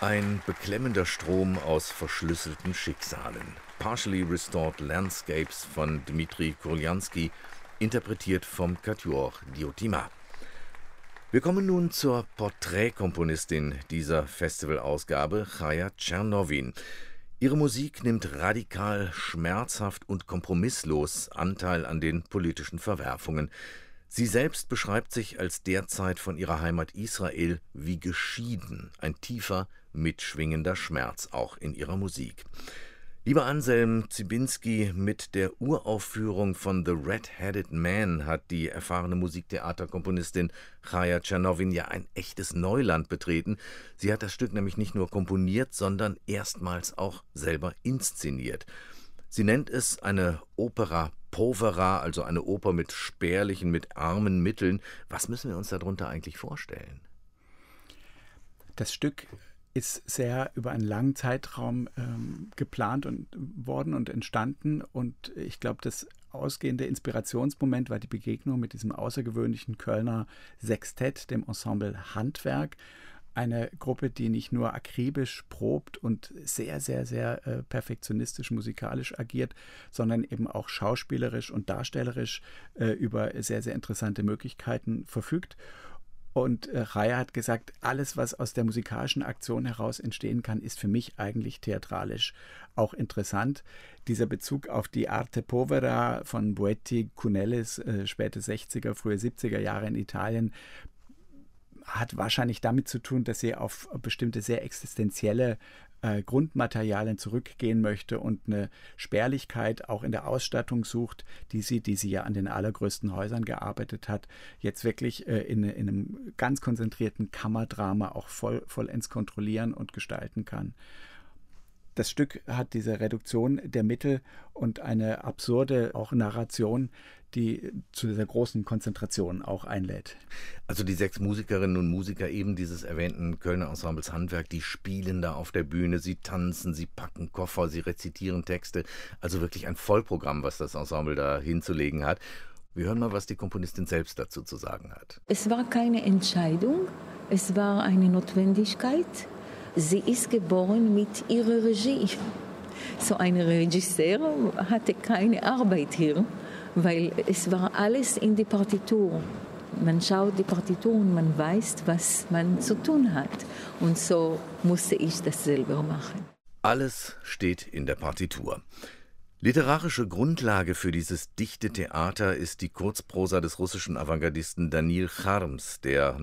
Ein beklemmender Strom aus verschlüsselten Schicksalen. Partially Restored Landscapes von Dmitri Kurljanski, interpretiert vom Quatuor Diotima. Wir kommen nun zur Porträtkomponistin dieser Festivalausgabe, Chaya Tschernowin. Ihre Musik nimmt radikal, schmerzhaft und kompromisslos Anteil an den politischen Verwerfungen. Sie selbst beschreibt sich als derzeit von ihrer Heimat Israel wie geschieden, ein tiefer, mitschwingender Schmerz auch in ihrer Musik. Lieber Anselm Zibinski, mit der Uraufführung von The Red-Headed Man hat die erfahrene Musiktheaterkomponistin Chaya Tschernowin ja ein echtes Neuland betreten. Sie hat das Stück nämlich nicht nur komponiert, sondern erstmals auch selber inszeniert. Sie nennt es eine Opera povera, also eine Oper mit spärlichen, mit armen Mitteln. Was müssen wir uns darunter eigentlich vorstellen? Das Stück ist sehr über einen langen Zeitraum geplant worden und entstanden. Und ich glaube, das ausgehende Inspirationsmoment war die Begegnung mit diesem außergewöhnlichen Kölner Sextett, dem Ensemble Handwerk. Eine Gruppe, die nicht nur akribisch probt und sehr, sehr, sehr perfektionistisch musikalisch agiert, sondern eben auch schauspielerisch und darstellerisch über sehr, sehr interessante Möglichkeiten verfügt. Und Chaya hat gesagt, alles, was aus der musikalischen Aktion heraus entstehen kann, ist für mich eigentlich theatralisch auch interessant. Dieser Bezug auf die Arte Povera von Boetti, Cunelis, späte 60er, frühe 70er Jahre in Italien, hat wahrscheinlich damit zu tun, dass sie auf bestimmte sehr existenzielle Grundmaterialien zurückgehen möchte und eine Spärlichkeit auch in der Ausstattung sucht, die sie ja an den allergrößten Häusern gearbeitet hat, jetzt wirklich in einem ganz konzentrierten Kammerdrama auch vollends kontrollieren und gestalten kann. Das Stück hat diese Reduktion der Mittel und eine absurde auch Narration, die zu dieser großen Konzentration auch einlädt. Also die 6 Musikerinnen und Musiker eben dieses erwähnten Kölner Ensembles Handwerk, die spielen da auf der Bühne, sie tanzen, sie packen Koffer, sie rezitieren Texte. Also wirklich ein Vollprogramm, was das Ensemble da hinzulegen hat. Wir hören mal, was die Komponistin selbst dazu zu sagen hat. Es war keine Entscheidung, es war eine Notwendigkeit. Sie ist geboren mit ihrer Regie. So ein Regisseur hatte keine Arbeit hier, weil es war alles in die Partitur. Man schaut die Partitur und man weiß, was man zu tun hat. Und so musste ich das selber machen. Alles steht in der Partitur. Literarische Grundlage für dieses dichte Theater ist die Kurzprosa des russischen Avantgardisten Danil Charms, der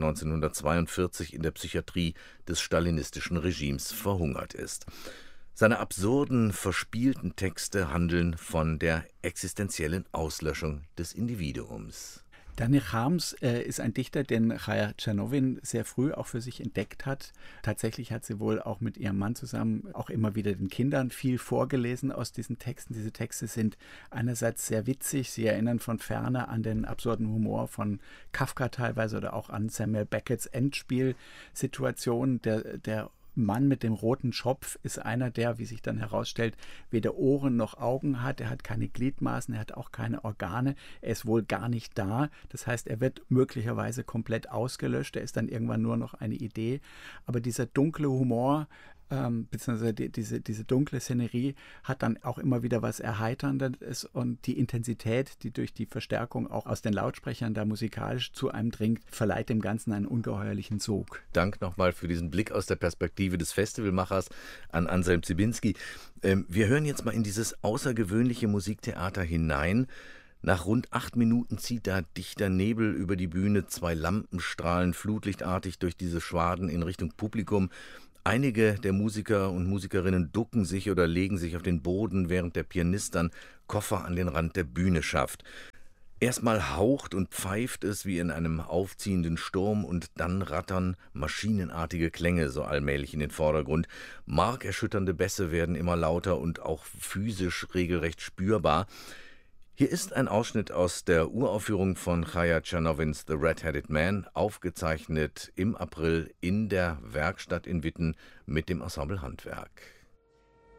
1942 in der Psychiatrie des stalinistischen Regimes verhungert ist. Seine absurden, verspielten Texte handeln von der existenziellen Auslöschung des Individuums. Danil Charms ist ein Dichter, den Chaya Tschernowin sehr früh auch für sich entdeckt hat. Tatsächlich hat sie wohl auch mit ihrem Mann zusammen auch immer wieder den Kindern viel vorgelesen aus diesen Texten. Diese Texte sind einerseits sehr witzig, sie erinnern von ferne an den absurden Humor von Kafka teilweise oder auch an Samuel Becketts Endspielsituation. Der Mann mit dem roten Schopf ist einer, der, wie sich dann herausstellt, weder Ohren noch Augen hat. Er hat keine Gliedmaßen, er hat auch keine Organe. Er ist wohl gar nicht da. Das heißt, er wird möglicherweise komplett ausgelöscht. Er ist dann irgendwann nur noch eine Idee. Aber dieser dunkle Humor, beziehungsweise diese dunkle Szenerie hat dann auch immer wieder was Erheiterndes und die Intensität, die durch die Verstärkung auch aus den Lautsprechern da musikalisch zu einem dringt, verleiht dem Ganzen einen ungeheuerlichen Sog. Dank nochmal für diesen Blick aus der Perspektive des Festivalmachers an Anselm Zibinski. Wir hören jetzt mal in dieses außergewöhnliche Musiktheater hinein. Nach rund 8 Minuten zieht da dichter Nebel über die Bühne, 2 Lampen strahlen flutlichtartig durch diese Schwaden in Richtung Publikum. Einige der Musiker und Musikerinnen ducken sich oder legen sich auf den Boden, während der Pianist dann Koffer an den Rand der Bühne schafft. Erstmal haucht und pfeift es wie in einem aufziehenden Sturm und dann rattern maschinenartige Klänge so allmählich in den Vordergrund. Markerschütternde Bässe werden immer lauter und auch physisch regelrecht spürbar. Hier ist ein Ausschnitt aus der Uraufführung von Chaya Tschernowins The Red-Headed Man, aufgezeichnet im April in der Werkstatt in Witten mit dem Ensemble Handwerk.